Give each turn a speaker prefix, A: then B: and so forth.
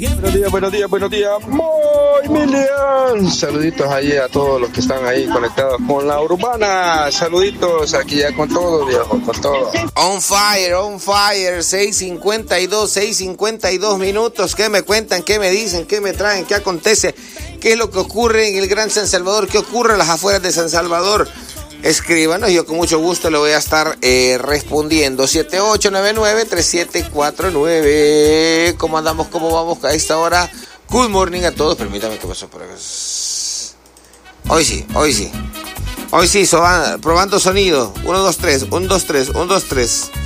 A: Buenos días, buenos días, buenos días. Muy Milian. Saluditos ahí a todos los que están ahí conectados con la urbana. Saluditos aquí ya con todo, viejo, con todo.
B: On fire, 6:52 minutos. ¿Qué me cuentan? ¿Qué me dicen? ¿Qué me traen? ¿Qué acontece? ¿Qué es lo que ocurre en el Gran San Salvador? ¿Qué ocurre en las afueras de San Salvador? Escríbanos, yo con mucho gusto le voy a estar respondiendo. 7899-3749. ¿Cómo andamos? ¿Cómo vamos a esta hora? Good morning a todos. Permítame que pasó por acá. Hoy sí. Hoy sí, probando sonido. 1, 2, 3, 1, 2, 3, 1, 2, 3.